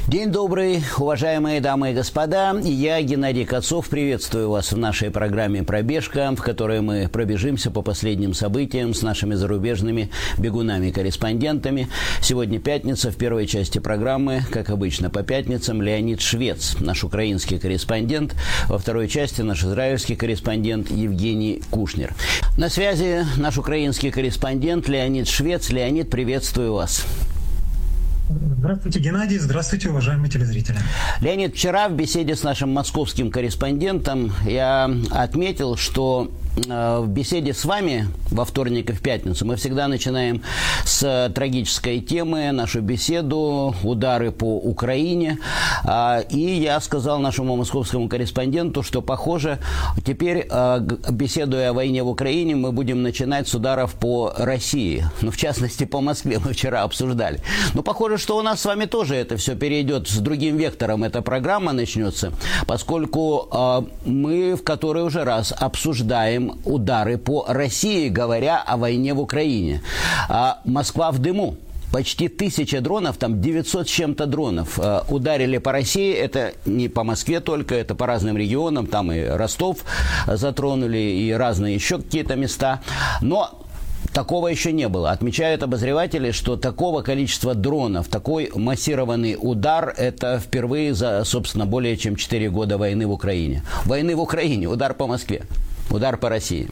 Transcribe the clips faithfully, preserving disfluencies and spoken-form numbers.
День добрый, уважаемые дамы и господа. Я, Геннадий Кацов, приветствую вас в нашей программе «Пробежка», в которой мы пробежимся по последним событиям с нашими зарубежными бегунами-корреспондентами. Сегодня пятница. В первой части программы, как обычно по пятницам, Леонид Швец, наш украинский корреспондент. Во второй части наш израильский корреспондент Евгений Кушнер. На связи наш украинский корреспондент Леонид Швец. Леонид, приветствую вас. Здравствуйте, Геннадий. Здравствуйте, уважаемые телезрители. Леонид, вчера в беседе с нашим московским корреспондентом я отметил, что в беседе с вами во вторник и в пятницу мы всегда начинаем с трагической темы нашу беседу «Удары по Украине». И я сказал нашему московскому корреспонденту, что, похоже, теперь, беседуя о войне в Украине, мы будем начинать с ударов по России. Ну, в частности, по Москве мы вчера обсуждали. Но похоже, что у нас с вами тоже это все перейдет с другим вектором. Эта программа начнется, поскольку мы в который уже раз обсуждаем удары по России, говоря о войне в Украине. А Москва в дыму. Почти тысяча дронов, там девятьсот с чем-то дронов э, ударили по России. Это не по Москве только, это по разным регионам. Там и Ростов затронули, и разные еще какие-то места. Но такого еще не было. Отмечают обозреватели, что такого количества дронов, такой массированный удар, это впервые за, собственно, более чем четыре года войны в Украине. Войны в Украине, удар по Москве. Удар по России.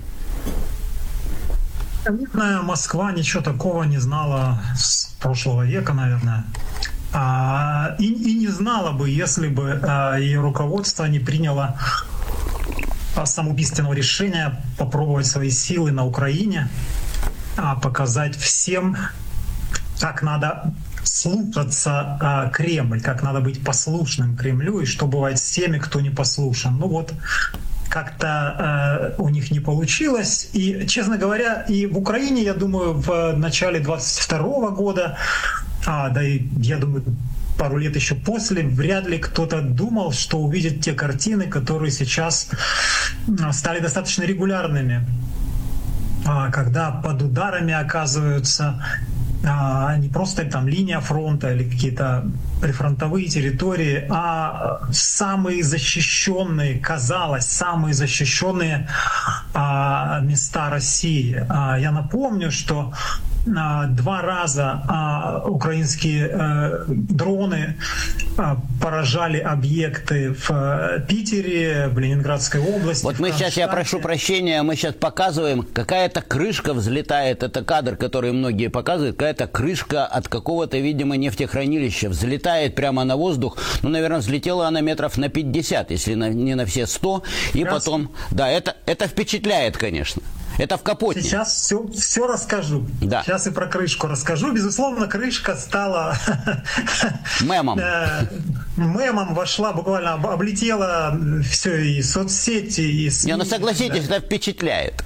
Конечно, Москва ничего такого не знала с прошлого века, наверное. А, и, и не знала бы, если бы а, ее руководство не приняло самоубийственного решения попробовать свои силы на Украине, а показать всем, как надо слушаться а, Кремль, как надо быть послушным Кремлю, и что бывает с теми, кто не послушен. Ну вот, как-то э, у них не получилось. И, честно говоря, и в Украине, я думаю, в начале двадцать второго года, а, да и, я думаю, пару лет еще после, вряд ли кто-то думал, что увидит те картины, которые сейчас стали достаточно регулярными. А, когда под ударами оказываются а, не просто там линия фронта или какие-то прифронтовые территории, а самые защищенные, казалось, самые защищенные а, места России. А, я напомню, что а, два раза а, украинские а, дроны а, поражали объекты в а, Питере, в Ленинградской области. Вот мы сейчас, я прошу прощения, мы сейчас показываем, какая-то крышка взлетает, это кадр, который многие показывают, какая-то крышка от какого-то, видимо, нефтехранилища взлетает прямо на воздух. Ну, наверное, взлетела она метров на пятьдесят, если на, не на все сто. И сейчас потом... Да, это, это впечатляет, конечно. Это в Капотне. Сейчас все, все расскажу. Да. Сейчас и про крышку расскажу. Безусловно, крышка стала... Мемом. Мемом вошла, буквально облетела все, и соцсети, и СМИ. Не, ну согласитесь, да. Это впечатляет.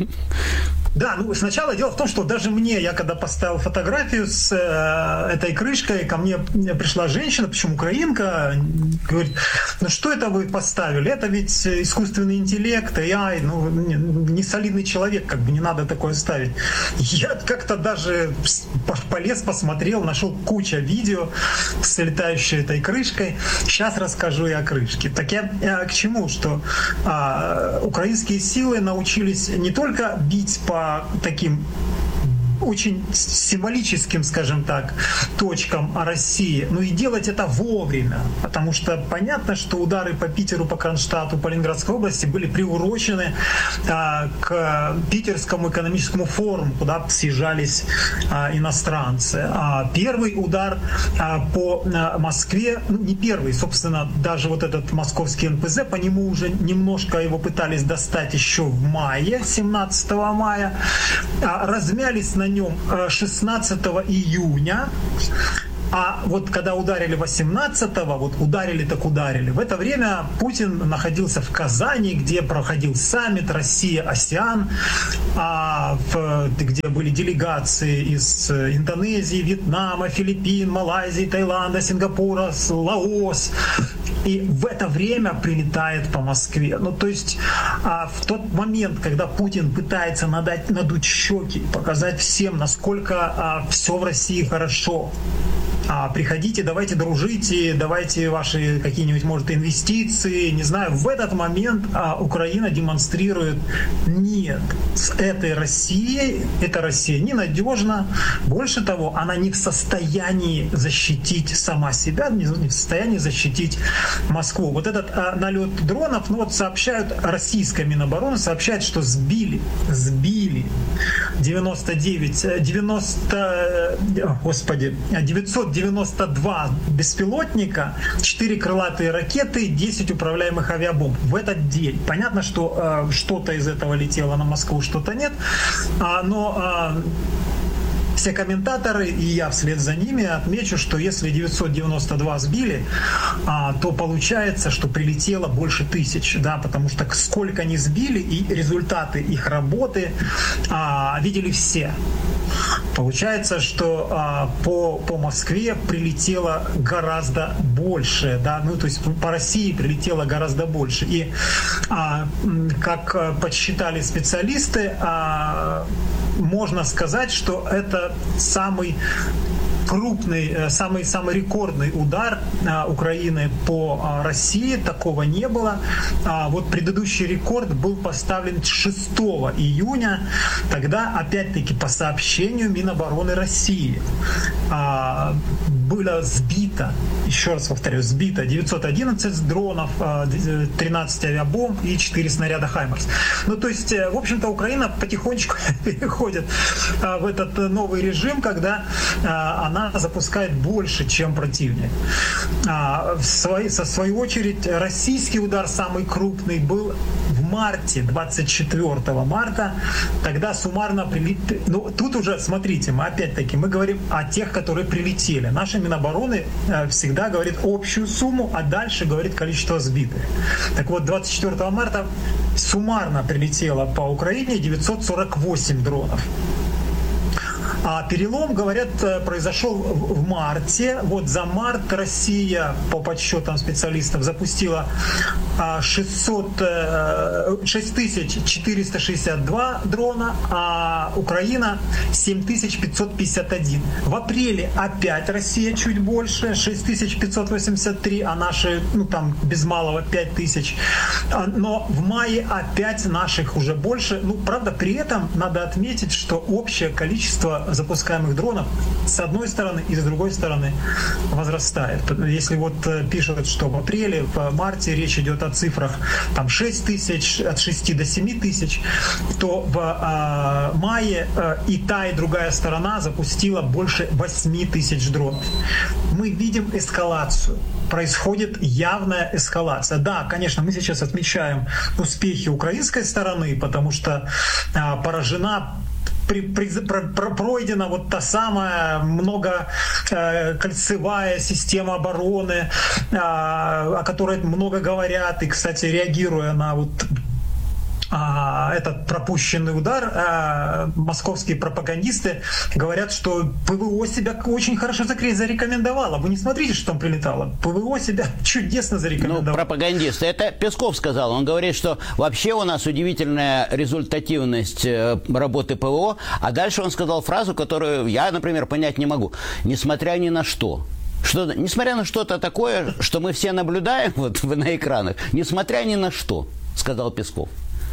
Да, ну сначала дело в том, что даже мне, я когда поставил фотографию с э, этой крышкой, ко мне пришла женщина, причем украинка, говорит, ну что это вы поставили? Это ведь искусственный интеллект, эй ай, ну не, не солидный человек, как бы не надо такое ставить. Я как-то даже полез, посмотрел, нашел кучу видео с летающей этой крышкой. Сейчас расскажу и о крышке. Так я, я к чему? Что а, украинские силы научились не только бить по таким очень символическим, скажем так, точкам о России, но и делать это вовремя, потому что понятно, что удары по Питеру, по Кронштадту, по Ленинградской области были приурочены а, к Питерскому экономическому форуму, куда съезжались а, иностранцы. А первый удар а, по а, Москве, ну не первый, собственно, даже вот этот московский эн пэ зэ, по нему уже немножко его пытались достать еще в мае, семнадцатого мая, а, размялись на нем шестнадцатого июня, а вот когда ударили восемнадцатого, вот ударили так ударили, в это время Путин находился в Казани, где проходил саммит Россия-АСЕАН, а в, где были делегации из Индонезии, Вьетнама, Филиппин, Малайзии, Таиланда, Сингапура, Лаос. И в это время прилетает по Москве. Ну, то есть а, в тот момент, когда Путин пытается надать, надуть щеки, показать всем, насколько а, все в России хорошо, а, приходите, давайте дружите, давайте ваши какие-нибудь, может, инвестиции, не знаю. В этот момент а, Украина демонстрирует: нет, с этой Россией, эта Россия ненадежна, больше того, она не в состоянии защитить сама себя, не в состоянии защитить Москву. Вот этот а, налет дронов, ну вот сообщают, российская Минобороны сообщает, что сбили, сбили девяносто девять, девяносто, господи, девятьсот девяносто два беспилотника, четыре крылатые ракеты, десять управляемых авиабомб в этот день. Понятно, что э, что-то из этого летело на Москву, что-то нет, а, но э, все комментаторы, и я вслед за ними, отмечу, что если девятьсот девяносто два сбили, а, то получается, что прилетело больше тысяч, да, потому что сколько они сбили, и результаты их работы а, видели все. Получается, что а, по, по Москве прилетело гораздо больше, да, ну то есть по России прилетело гораздо больше. И а, как подсчитали специалисты, а, можно сказать, что это самый крупный, самый, самый рекордный удар а, Украины по а, России. Такого не было. А, вот предыдущий рекорд был поставлен шестого июня. Тогда, опять-таки, по сообщению Минобороны России, а, было сбито, еще раз повторю, сбито девятьсот одиннадцать дронов, тринадцать авиабомб и четыре снаряда «Хаймарс». Ну, то есть, в общем-то, Украина потихонечку переходит в этот новый режим, когда она запускает больше, чем противник. В свою, со свою очередь, российский удар, самый крупный, был в марте, двадцать четвёртого марта. Тогда суммарно прилетели... Ну, тут уже, смотрите, мы опять-таки, мы говорим о тех, которые прилетели. Наша Минобороны всегда говорит общую сумму, а дальше говорит количество сбитых. Так вот, двадцать четвёртого марта суммарно прилетело по Украине девятьсот сорок восемь дронов. А перелом, говорят, произошел в марте. Вот за март Россия, по подсчетам специалистов, запустила шестьсот, шесть тысяч четыреста шестьдесят два дрона, а Украина семь тысяч пятьсот пятьдесят один. В апреле опять Россия чуть больше, шесть тысяч пятьсот восемьдесят три, а наши, ну там, без малого пять тысяч. Но в мае опять наших уже больше. Ну, правда, при этом надо отметить, что общее количество запускаемых дронов с одной стороны и с другой стороны возрастает. Если вот пишут, что в апреле, в марте речь идет о цифрах там шесть тысяч, от шести до семи тысяч, то в э, мае э, и та, и другая сторона запустила больше восьми тысяч дронов. Мы видим эскалацию. Происходит явная эскалация. Да, конечно, мы сейчас отмечаем успехи украинской стороны, потому что э, поражена При, при, про, про, пройдена вот та самая многокольцевая система обороны, а, о которой много говорят, и, кстати, реагируя на вот а, этот пропущенный удар, а, московские пропагандисты говорят, что ПВО себя очень хорошо зарекомендовало. Вы не смотрите, что там прилетало. ПВО себя чудесно зарекомендовало. Ну, пропагандисты. Это Песков сказал. Он говорит, что вообще у нас удивительная результативность работы ПВО. А дальше он сказал фразу, которую я, например, понять не могу. Несмотря ни на что. Что, несмотря на что-то такое, что мы все наблюдаем вот на экранах, несмотря ни на что, сказал Песков.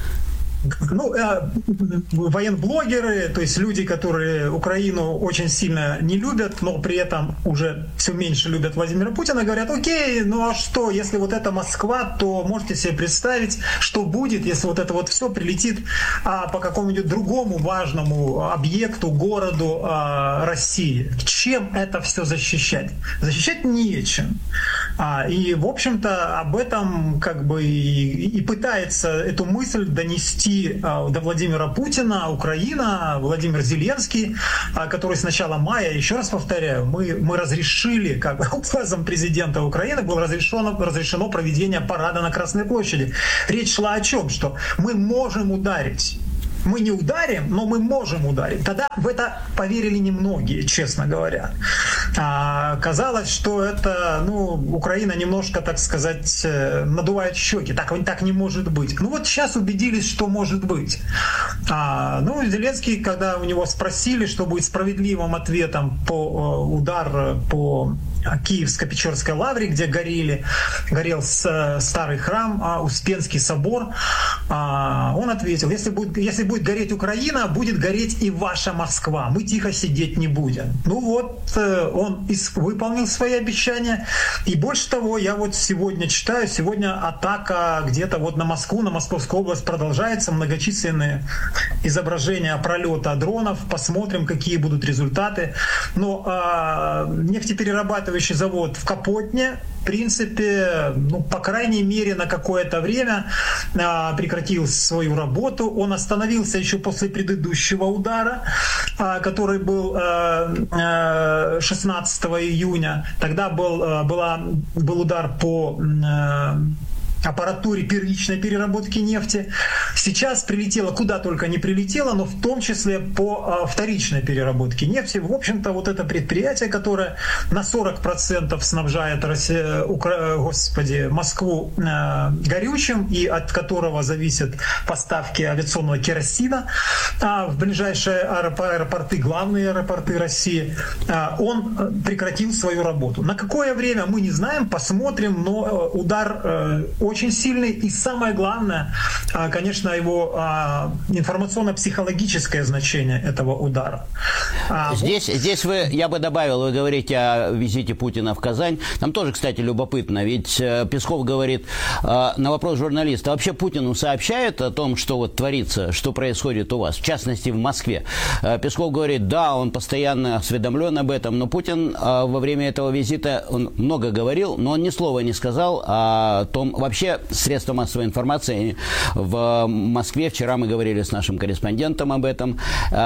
Ну, э, военблогеры, то есть люди, которые Украину очень сильно не любят, но при этом уже все меньше любят Владимира Путина, говорят: окей, ну а что, если вот это Москва, то можете себе представить, что будет, если вот это вот все прилетит а, по какому-нибудь другому важному объекту, городу а, России. Чем это все защищать? Защищать нечем. А, и, в общем-то, об этом как бы и, и пытается эту мысль донести до Владимира Путина Украина, Владимир Зеленский, который с начала мая, еще раз повторяю, мы, мы разрешили, как бы указом президента Украины было разрешено, разрешено проведение парада на Красной площади. Речь шла о чем? Что мы можем ударить. мы не ударим, но мы можем ударить. Тогда в это поверили немногие, честно говоря. А, казалось, что это, ну, Украина немножко, так сказать, надувает щеки. Так, так не может быть. Ну вот сейчас убедились, что может быть. А, ну, Зеленский, когда у него спросили, что будет справедливым ответом по удар по Киевско-Печерской лавре, где горели, горел старый храм, Успенский собор, он ответил: если будет, если будет гореть Украина, будет гореть и ваша Москва. Мы тихо сидеть не будем. Ну вот, он выполнил свои обещания. И больше того, я вот сегодня читаю, сегодня атака где-то вот на Москву, на Московскую область продолжается, многочисленные изображения пролета дронов. Посмотрим, какие будут результаты. Но э, нефтеперерабатывающий завод в Капотне, в принципе, ну, по крайней мере, на какое-то время э, прекратил свою работу. Он остановился еще после предыдущего удара, э, который был э, шестнадцатого июня. Тогда был, э, была, был удар по э, аппаратуре первичной переработки нефти. Сейчас прилетело, куда только не прилетело, но в том числе по вторичной переработке нефти. В общем-то, вот это предприятие, которое на сорок процентов снабжает Россия, Укра... Господи, Москву э, горючим, и от которого зависят поставки авиационного керосина а в ближайшие аэропорты, главные аэропорты России, э, он прекратил свою работу. На какое время мы не знаем, посмотрим, но удар э, очень сильный, и самое главное, конечно, его информационно-психологическое значение этого удара. Здесь, здесь вы, я бы добавил, вы говорите о визите Путина в Казань. Там тоже, кстати, любопытно, ведь Песков говорит на вопрос журналиста: вообще Путину сообщают о том, что вот творится, что происходит у вас, в частности в Москве? Песков говорит: да, он постоянно осведомлен об этом, но Путин во время этого визита, он много говорил, но он ни слова не сказал о том, вообще средства массовой информации в Москве, вчера мы говорили с нашим корреспондентом об этом,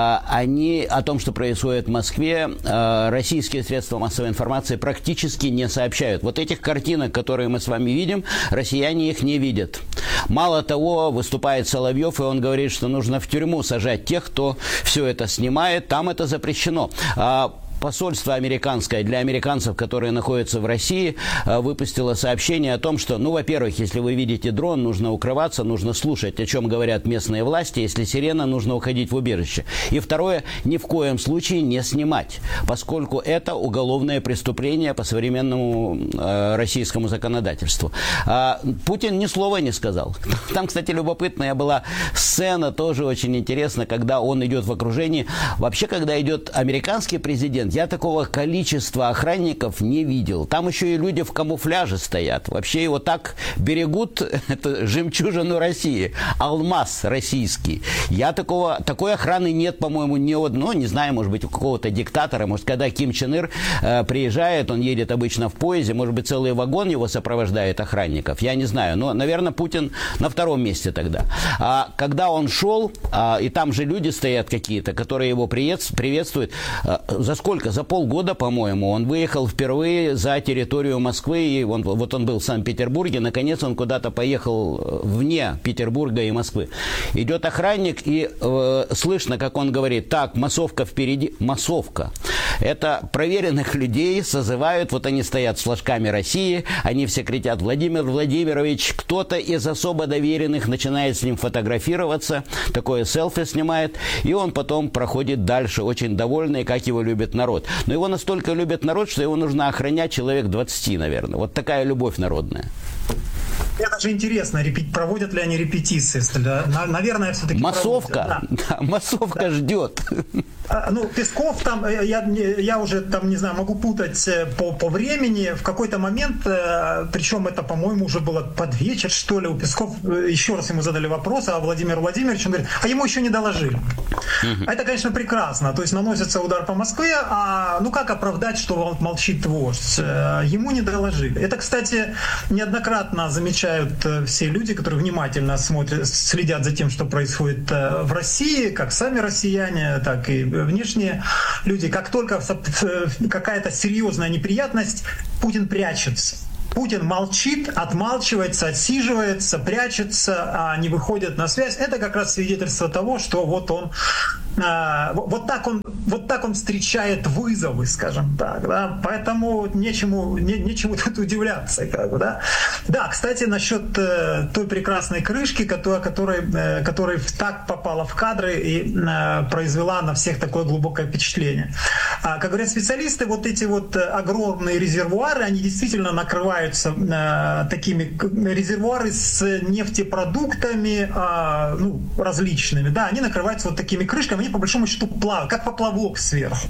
они о том, что происходит в Москве, российские средства массовой информации практически не сообщают. Вот этих картинок, которые мы с вами видим, россияне их не видят. Мало того, выступает Соловьев, и он говорит, что нужно в тюрьму сажать тех, кто все это снимает, там это запрещено. Посольство американское для американцев, которые находятся в России, выпустило сообщение о том, что, ну, во-первых, если вы видите дрон, нужно укрываться, нужно слушать, о чем говорят местные власти. Если сирена, нужно уходить в убежище. И второе, ни в коем случае не снимать, поскольку это уголовное преступление по современному э, российскому законодательству. А Путин ни слова не сказал. Там, кстати, любопытная была сцена, тоже очень интересно, когда он идет в окружении. Вообще, когда идет американский президент, я такого количества охранников не видел. Там еще и люди в камуфляже стоят. Вообще его так берегут, это жемчужину России, алмаз российский. Я такого, такой охраны нет, по-моему, ни у одного, не знаю, может быть, у какого-то диктатора. Может, когда Ким Чен Ир э, приезжает, он едет обычно в поезде, может быть, целый вагон его сопровождает охранников. Я не знаю, но, наверное, Путин на втором месте тогда. А когда он шел, а, и там же люди стоят какие-то, которые его приветствуют, а, за сколько? За полгода, по-моему, он выехал впервые за территорию Москвы, и он, вот он был в Санкт-Петербурге, наконец он куда-то поехал вне Петербурга и Москвы. Идет охранник, и э, слышно, как он говорит: так, массовка впереди. Массовка. Это проверенных людей созывают, вот они стоят с флажками России, они все кричат: Владимир Владимирович, кто-то из особо доверенных начинает с ним фотографироваться, такое селфи снимает, и он потом проходит дальше, очень довольный, как его любит народ. Но его настолько любит народ, что его нужно охранять человек двадцать, наверное. Вот такая любовь народная. Мне даже интересно, проводят ли они репетиции. Наверное, все-таки массовка. Да. Да, массовка да. ждет. Ну, Песков там, я, я уже там, не знаю, могу путать по, по времени. В какой-то момент, причем это, по-моему, уже было под вечер, что ли, у Песков, еще раз ему задали вопрос, а Владимир Владимирович, он говорит: а ему еще не доложили. Угу. Это, конечно, прекрасно. То есть наносится удар по Москве, а ну как оправдать, что молчит вождь? Ему не доложили. Это, кстати, неоднократно замечают все люди, которые внимательно смотрят, следят за тем, что происходит в России, как сами россияне, так и внешние люди. Как только какая-то серьезная неприятность, Путин прячется. Путин молчит, отмалчивается, отсиживается, прячется, а не выходит на связь. Это как раз свидетельство того, что вот он, а, вот так он, вот так он встречает вызовы, скажем так. Да? Поэтому нечему, не, нечему тут удивляться. Как бы, да? Да, кстати, насчет э, той прекрасной крышки, которая, которой, э, которая так попала в кадры и э, произвела на всех такое глубокое впечатление. А, как говорят специалисты, вот эти вот огромные резервуары, они действительно накрываются э, такими резервуары с нефтепродуктами э, ну, различными. Да, они накрываются вот такими крышками, они по большому счету плавают, как поплавок сверху.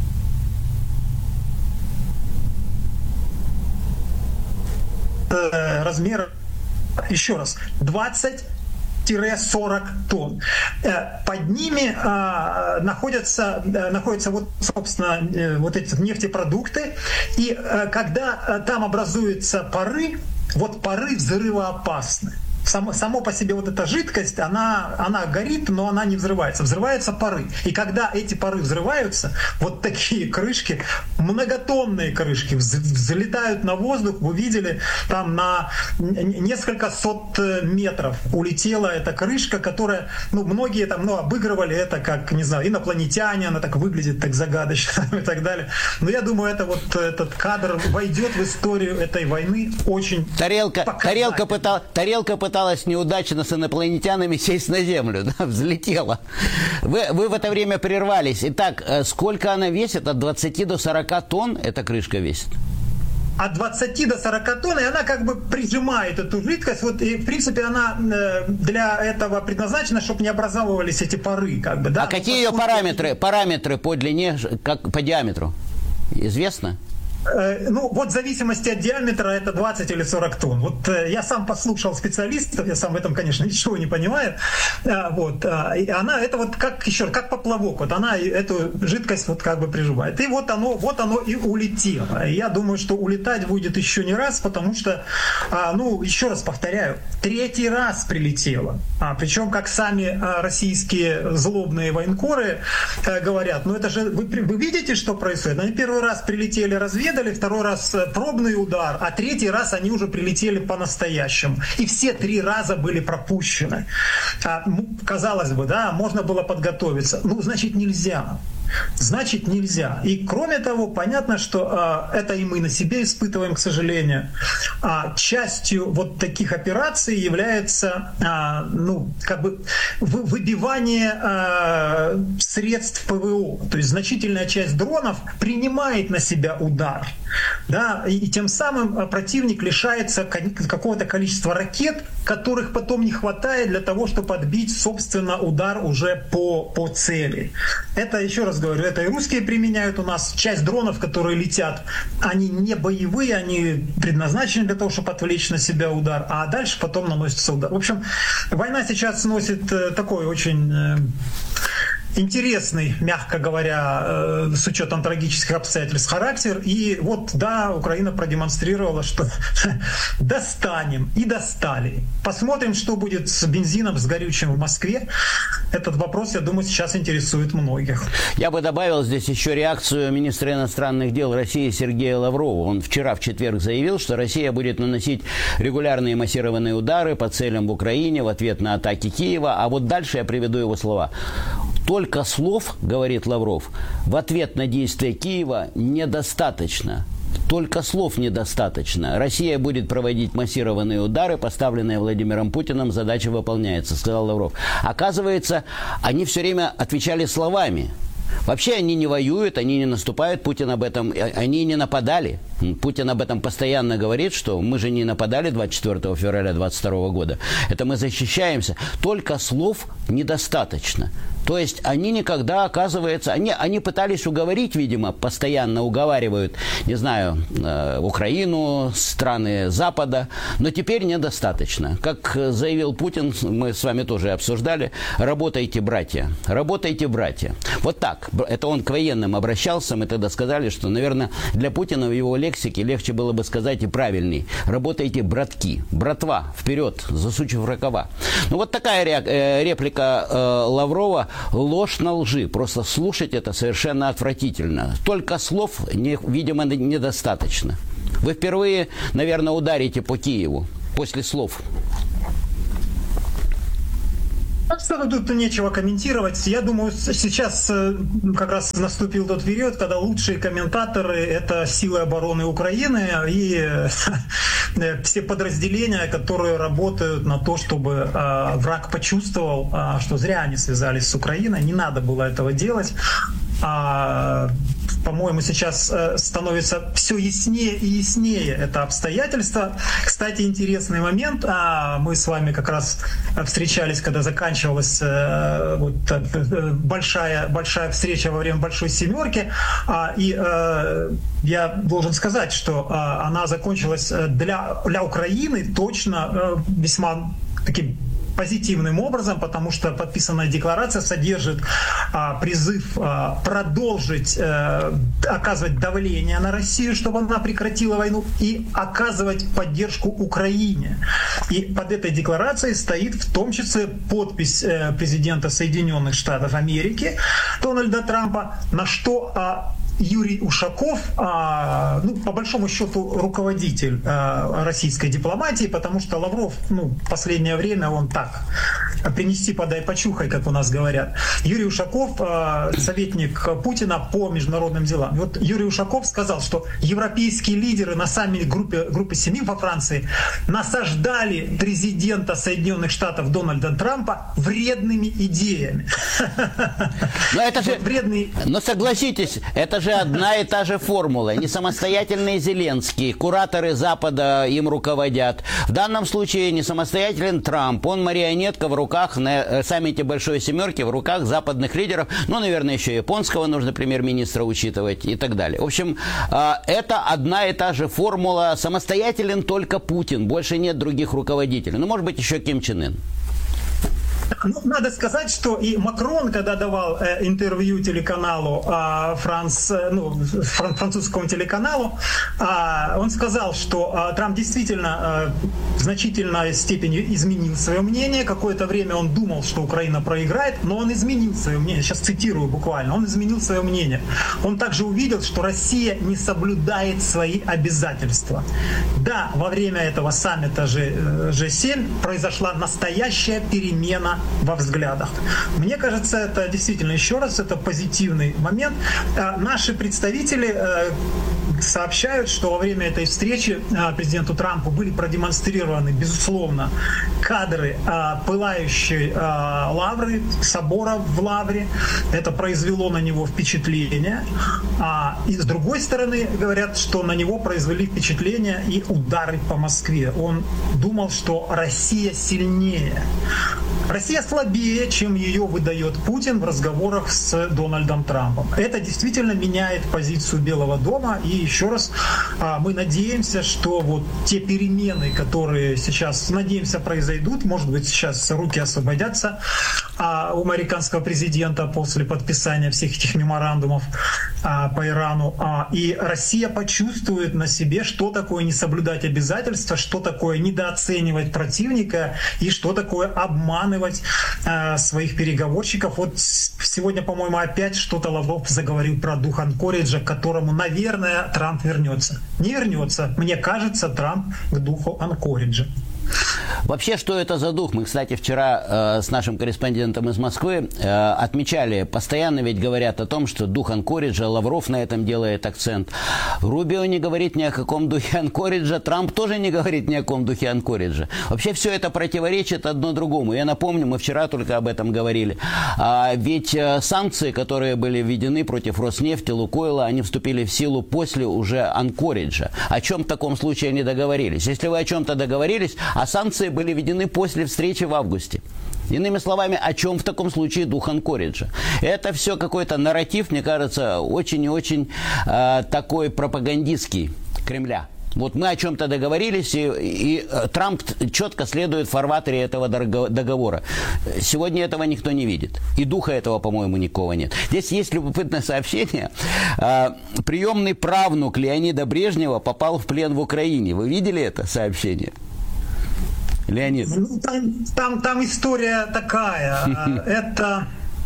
Э, размер, еще раз, двадцать сорок тонн. Под ними а, находятся, находятся вот, собственно, вот эти нефтепродукты. И а, когда а, там образуются пары, вот пары взрывоопасны. Само, само по себе вот эта жидкость, она, она горит, но она не взрывается. Взрываются пары. И когда эти пары взрываются, вот такие крышки, многотонные крышки, взлетают на воздух. Вы видели, там на несколько сот метров улетела эта крышка, которая, ну, многие там, ну, обыгрывали это как, не знаю, инопланетяне, она так выглядит, так загадочно и так далее. Но я думаю, это вот этот кадр войдет в историю этой войны очень Тарелка, тарелка, пытал, тарелка пыталась неудачно с инопланетянами сесть на землю, да, взлетела. Вы, вы в это время прервались. Итак, сколько она весит? От двадцати до сорока тонн эта крышка весит? От двадцати до сорока тонн, и она как бы прижимает эту жидкость. Вот, и, в принципе, она для этого предназначена, чтобы не образовывались эти пары. Как бы, да? А какие ее параметры, параметры по длине, как по диаметру? Известно? Ну, вот в зависимости от диаметра это двадцать или сорок тонн. Вот я сам послушал специалистов, я сам в этом, конечно, ничего не понимаю. Вот. И она, это вот как еще, как поплавок, вот она эту жидкость вот как бы прижимает. И вот оно, вот оно и улетело. И я думаю, что улетать будет еще не раз, потому что, ну, еще раз повторяю, третий раз прилетело. А, причем, как сами российские злобные военкоры говорят, ну это же, вы, вы видите, что происходит? Они первый раз прилетели разведать, второй раз пробный удар, а третий раз они уже прилетели по-настоящему. И все три раза были пропущены. А, казалось бы, да, можно было подготовиться. Ну, значит, нельзя. Значит, нельзя. И кроме того, понятно, что а, это и мы на себе испытываем, к сожалению. А частью вот таких операций является а, ну, как бы выбивание а, средств ПВО. То есть значительная часть дронов принимает на себя удар. Да, и, и тем самым противник лишается какого-то количества ракет, которых потом не хватает для того, чтобы отбить, собственно, удар уже по, по цели. Это, еще раз говорю, это и русские применяют у нас. Часть дронов, которые летят, они не боевые, они предназначены для того, чтобы отвлечь на себя удар, а дальше потом наносится удар. В общем, война сейчас носит такой очень интересный, мягко говоря, с учетом трагических обстоятельств характер. И вот, да, Украина продемонстрировала, что достанем и достали. Посмотрим, что будет с бензином, с горючим в Москве. Этот вопрос, я думаю, сейчас интересует многих. Я бы добавил здесь еще реакцию министра иностранных дел России Сергея Лаврова. Он вчера, в четверг, заявил, что Россия будет наносить регулярные массированные удары по целям в Украине в ответ на атаки Киева. А вот дальше я приведу его слова. Только слов, говорит Лавров, в ответ на действия Киева недостаточно. Только слов недостаточно. Россия будет проводить массированные удары, поставленные Владимиром Путиным, задача выполняется, сказал Лавров. Оказывается, они все время отвечали словами. Вообще они не воюют, они не наступают, Путин об этом, они не нападали. Путин об этом постоянно говорит, что мы же не нападали двадцать четвёртого февраля двадцать второго года. Это мы защищаемся. Только слов недостаточно. То есть они никогда, оказывается, они, они пытались уговорить, видимо, постоянно уговаривают, не знаю, э, Украину, страны Запада, но теперь недостаточно. Как заявил Путин, мы с вами тоже обсуждали, работайте, братья, работайте, братья. Вот так. Это он к военным обращался, мы тогда сказали, что, наверное, для Путина в его лексике легче было бы сказать и правильней. Работайте, братки, братва, вперед, засучив рукава. Ну вот такая реплика э, Лаврова. Ложь на лжи. Просто слушать это совершенно отвратительно. Только слов, не, видимо, недостаточно. Вы впервые, наверное, ударите по Киеву после слов. Тут нечего комментировать. Я думаю, сейчас как раз наступил тот период, когда лучшие комментаторы — это силы обороны Украины и все подразделения, которые работают на то, чтобы враг почувствовал, что зря они связались с Украиной, не надо было этого делать. По-моему, сейчас становится все яснее и яснее это обстоятельство. Кстати, интересный момент. Мы с вами как раз встречались, когда заканчивалась вот большая, большая встреча во время Большой Семерки. И я должен сказать, что она закончилась для, для Украины точно весьма таким позитивным образом, потому что подписанная декларация содержит а, призыв а, продолжить а, оказывать давление на Россию, чтобы она прекратила войну, и оказывать поддержку Украине. И под этой декларацией стоит в том числе подпись а, президента Соединенных Штатов Америки Дональда Трампа, на что а, Юрий Ушаков, ну, по большому счету, руководитель российской дипломатии, потому что Лавров, ну, в последнее время он так, принести подай почухай, как у нас говорят. Юрий Ушаков, советник Путина по международным делам. И вот Юрий Ушаков сказал, что европейские лидеры на саммите группы, группы семи во Франции насаждали президента Соединенных Штатов Дональда Трампа вредными идеями. Но это же, но согласитесь, это же одна и та же формула. Не самостоятельные Зеленский, кураторы Запада им руководят. В данном случае не самостоятелен Трамп. Он марионетка в руках на саммите Большой Семерки, в руках западных лидеров. Ну, наверное, еще японского нужно премьер-министра учитывать и так далее. В общем, это одна и та же формула. Самостоятелен только Путин. Больше нет других руководителей. Ну, может быть, еще Ким Чен Ын. Ну, надо сказать, что и Макрон, когда давал э, интервью телеканалу, э, Франц, ну, фран, французскому телеканалу, э, он сказал, что э, Трамп действительно э, в значительной степени изменил свое мнение. Какое-то время он думал, что Украина проиграет, но он изменил свое мнение. Сейчас цитирую буквально. Он изменил свое мнение. Он также увидел, что Россия не соблюдает свои обязательства. Да, во время этого саммита Джи семь произошла настоящая перемена во взглядах. Мне кажется, это действительно, еще раз, это позитивный момент. Наши представители сообщают, что во время этой встречи президенту Трампу были продемонстрированы, безусловно, кадры пылающей лавры, собора в Лавре. Это произвело на него впечатление. И с другой стороны, говорят, что на него произвели впечатление и удары по Москве. Он думал, что Россия сильнее. Россия слабее, чем ее выдает Путин в разговорах с Дональдом Трампом. Это действительно меняет позицию Белого дома. И еще раз, мы надеемся, что вот те перемены, которые сейчас, надеемся, произойдут, может быть, сейчас руки освободятся у американского президента после подписания всех этих меморандумов по Ирану. И Россия почувствует на себе, что такое не соблюдать обязательства, что такое недооценивать противника и что такое обманывать своих переговорщиков. Вот сегодня, по-моему, опять что-то Лавров заговорил про дух Анкориджа, к которому, наверное, Трамп вернется. Не вернется. Мне кажется, Трамп к духу Анкориджа. Вообще, что это за дух? Мы, кстати, вчера э, с нашим корреспондентом из Москвы э, отмечали, постоянно ведь говорят о том, что дух Анкориджа, Лавров на этом делает акцент. Рубио не говорит ни о каком духе Анкориджа, Трамп тоже не говорит ни о каком духе Анкориджа. Вообще все это противоречит одно другому. Я напомню, мы вчера только об этом говорили. А ведь э, санкции, которые были введены против Роснефти, Лукойла, они вступили в силу после уже Анкориджа. О чем в таком случае они договорились? Если вы о чем-то договорились, а санкции были введены после встречи в августе. Иными словами, о чем в таком случае дух Анкориджа? Это все какой-то нарратив, мне кажется, очень и очень э, такой пропагандистский Кремля. Вот мы о чем-то договорились, и, и Трамп четко следует в фарватере этого договора. Сегодня этого никто не видит. И духа этого, по-моему, никого нет. Здесь есть любопытное сообщение. Приемный правнук Леонида Брежнева попал в плен в Украине. Вы видели это сообщение? Леонид. Ну, там, там, там история такая. Это...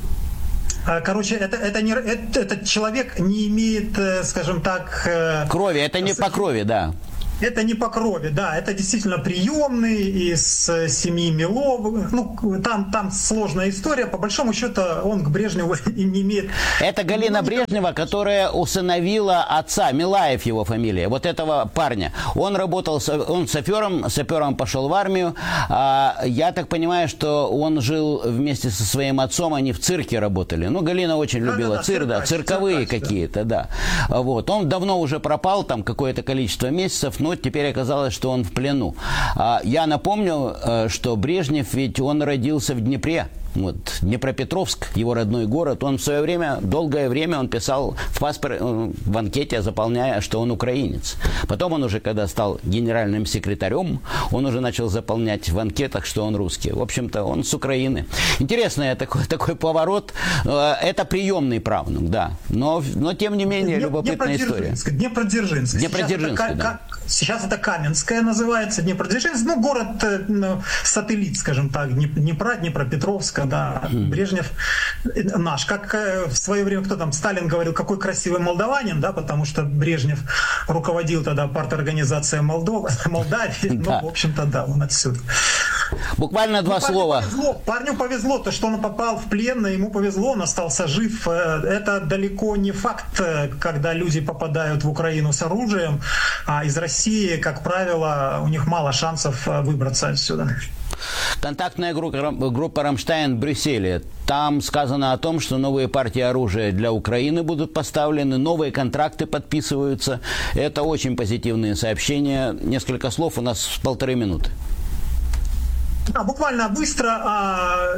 Короче, это, это не, это, этот человек не имеет, скажем так... Крови, это не по крови, да. Это не по крови, да, это действительно приемный из семьи Миловых. Ну, там, там сложная история. По большому счету, он к Брежневу не имеет... Это Галина Брежнева, которая усыновила отца, Милаев его фамилия, вот этого парня. Он работал, он сапером, сапером пошел в армию. А я так понимаю, что он жил вместе со своим отцом, они в цирке работали. Ну, Галина очень да, любила да, цирк, да, цирковые циркач, какие-то, да. да. Вот. Он давно уже пропал, там какое-то количество месяцев, но теперь оказалось, что он в плену. Я напомню, что Брежнев, ведь он родился в Днепре. Вот, Днепропетровск, его родной город, он в свое время, долгое время он писал в паспорт, в анкете, заполняя, что он украинец. Потом он уже, когда стал генеральным секретарем, он уже начал заполнять в анкетах, что он русский. В общем-то, он с Украины. Интересный такой, такой поворот. Это приемный правнук, да. Но, но тем не менее, любопытная история. Днепродзержинск. Днепродзержинск, сейчас, да. Сейчас это Каменская называется, Днепродзержинск. Ну, город, ну, сателлит, скажем так, Днепра, Днепропетровска. Да, Брежнев наш, как в свое время, кто там, Сталин говорил, какой красивый молдаванин, да, потому что Брежнев руководил тогда парторганизацией Молдова, Молдавии, да. Ну, в общем-то, да, он отсюда. Буквально два ну, слова. Парню повезло, парню повезло, то, что он попал в плен, ему повезло, он остался жив. Это далеко не факт, когда люди попадают в Украину с оружием, а из России, как правило, у них мало шансов выбраться отсюда. Контактная группа, группа «Рамштайн» в Брюсселе. Там сказано о том, что новые партии оружия для Украины будут поставлены, новые контракты подписываются. Это очень позитивные сообщения. Несколько слов, у нас полторы минуты. А, буквально быстро. А,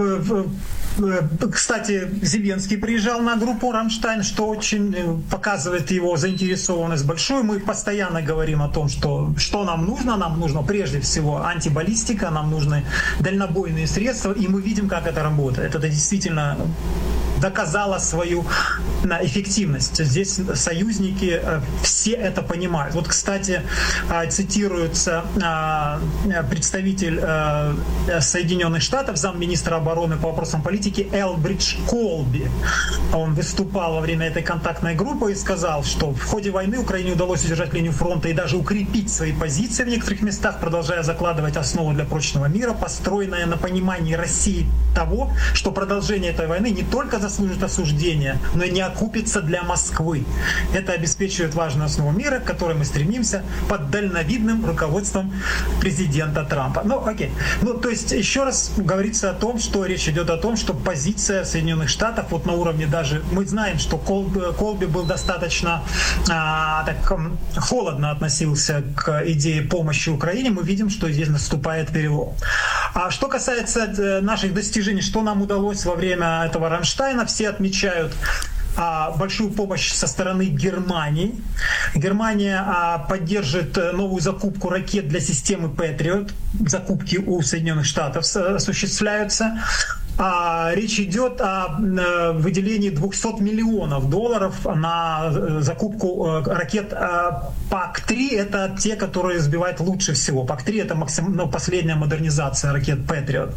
кстати, Зеленский приезжал на группу «Рамштайн», что очень показывает его заинтересованность большую. Мы постоянно говорим о том, что, что нам нужно. Нам нужно прежде всего антибаллистика, нам нужны дальнобойные средства, и мы видим, как это работает. Это действительно доказало свою эффективность. Здесь союзники все это понимают. Вот, кстати, цитируется представитель Соединенных Штатов, замминистра обороны по вопросам политики Элбридж Колби. Он выступал во время этой контактной группы и сказал, что в ходе войны Украине удалось удержать линию фронта и даже укрепить свои позиции в некоторых местах, продолжая закладывать основу для прочного мира, построенная на понимании России того, что продолжение этой войны не только заслужит осуждения, но и не окупится для Москвы. Это обеспечивает важную основу мира, к которой мы стремимся под дальновидным руководством президента Трампа. Ну, окей. Ну, то есть, еще раз говорится о том, что речь идет о том, что позиция Соединенных Штатов вот на уровне даже... Мы знаем, что Колби, Колби был достаточно а, так, холодно относился к идее помощи Украине. Мы видим, что здесь наступает перелом. А что касается наших достижений, что нам удалось во время этого Рамштайна, все отмечают а, большую помощь со стороны Германии. Германия а, поддержит новую закупку ракет для системы Patriot. Закупки у Соединенных Штатов осуществляются. А, речь идет о э, выделении двухсот миллионов долларов на э, закупку э, ракет э, пак три. Это те, которые сбивают лучше всего. пак три это максим, ну, последняя модернизация ракет Patriot.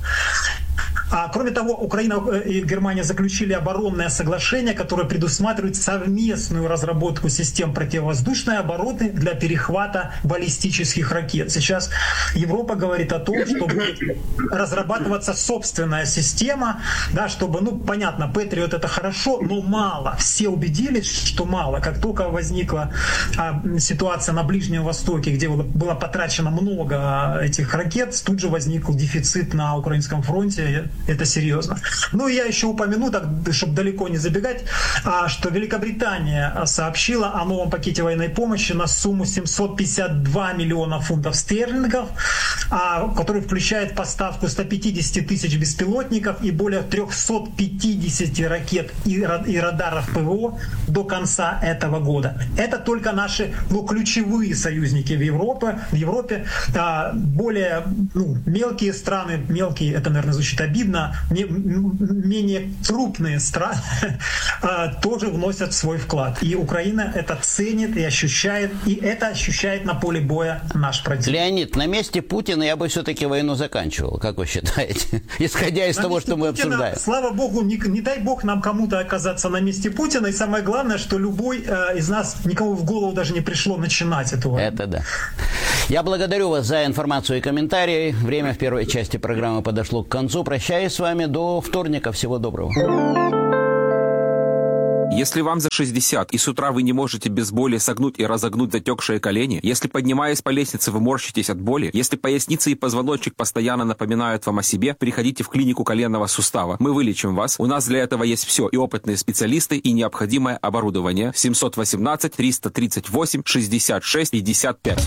А, кроме того, Украина и Германия заключили оборонное соглашение, которое предусматривает совместную разработку систем противовоздушной обороны для перехвата баллистических ракет. Сейчас Европа говорит о том, что будет разрабатываться собственная система, да, чтобы, ну, понятно, Patriot это хорошо, но мало. Все убедились, что мало. Как только возникла а, ситуация на Ближнем Востоке, где было, было потрачено много этих ракет, тут же возник дефицит на украинском фронте. Это серьезно. Ну и я еще упомяну, так, чтобы далеко не забегать, что Великобритания сообщила о новом пакете военной помощи на сумму семьсот пятьдесят два миллиона фунтов стерлингов, который включает поставку ста пятидесяти тысяч беспилотников и более трехсот пятидесяти ракет и радаров ПВО до конца этого года. Это только наши, ну, ключевые союзники в Европе. В Европе более, ну, мелкие страны, мелкие, это, наверное, звучит обидно, очевидно, не, менее крупные страны тоже вносят свой вклад. И Украина это ценит и ощущает, и это ощущает на поле боя наш противник. Леонид, на месте Путина я бы все-таки войну заканчивал, как вы считаете? Исходя из на того, что мы Путина, обсуждаем. Слава богу, не, не дай бог нам кому-то оказаться на месте Путина. И самое главное, что любой э, из нас, никому в голову даже не пришло начинать эту войну. Это да. Я благодарю вас за информацию и комментарии. Время в первой части программы подошло к концу. Прощаюсь с вами до вторника. Всего доброго. Если вам за шестьдесят, и с утра вы не можете без боли согнуть и разогнуть затекшие колени, если, поднимаясь по лестнице, вы морщитесь от боли, если поясница и позвоночник постоянно напоминают вам о себе, приходите в клинику коленного сустава. Мы вылечим вас. У нас для этого есть все, и опытные специалисты, и необходимое оборудование. семьсот восемнадцать триста тридцать восемь шестьдесят шесть пятьдесят пять.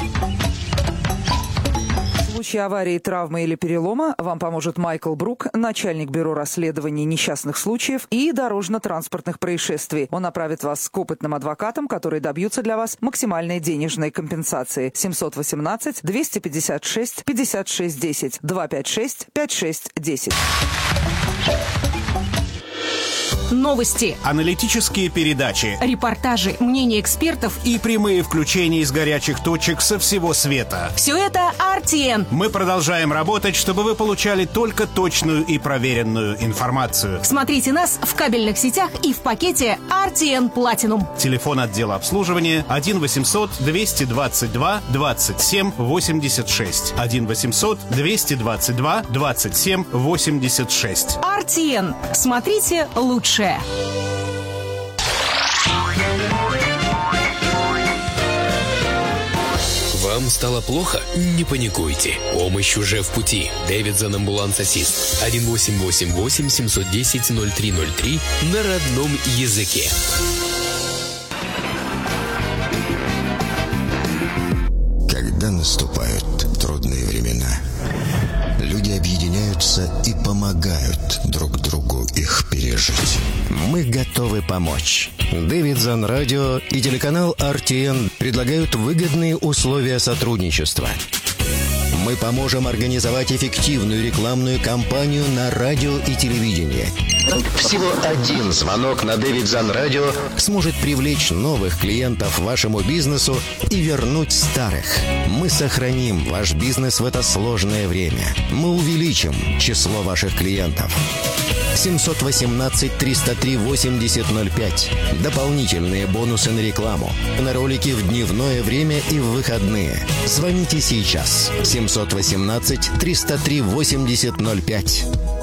В случае аварии, травмы или перелома вам поможет Майкл Брук, начальник бюро расследований несчастных случаев и дорожно-транспортных происшествий. Он направит вас к опытным адвокатам, которые добьются для вас максимальной денежной компенсации. семьсот восемнадцать двести пятьдесят шесть пятьдесят шесть десять два пять шесть пять шесть десять. Новости, аналитические передачи, репортажи, мнения экспертов и прямые включения из горячих точек со всего света. Все это ар ти эн. Мы продолжаем работать, чтобы вы получали только точную и проверенную информацию. Смотрите нас в кабельных сетях и в пакете ар ти эн Platinum. Телефон отдела обслуживания один восемьсот двести двадцать два двадцать семь восемьдесят шесть. один восемьсот двести двадцать два двадцать семь восемьдесят шесть. ар ти эн. Смотрите лучше. Вам стало плохо? Не паникуйте. Помощь уже в пути. Davidson Ambulance Assist. один восемь восемь восемь семь один ноль ноль три ноль три на родном языке. Когда наступают трудные времена, люди объединяются и помогают друг другу их пережить. Мы готовы помочь. Davidson Radio и телеканал ар ти эн предлагают выгодные условия сотрудничества. Мы поможем организовать эффективную рекламную кампанию на радио и телевидении. Всего один звонок на Davidson Radio сможет привлечь новых клиентов вашему бизнесу и вернуть старых. Мы сохраним ваш бизнес в это сложное время. Мы увеличим число ваших клиентов. семьсот восемнадцать триста три восемьдесят ноль пять. Дополнительные бонусы на рекламу. На ролики в дневное время и в выходные. Звоните сейчас. семьсот восемнадцать триста три восемьдесят ноль пять.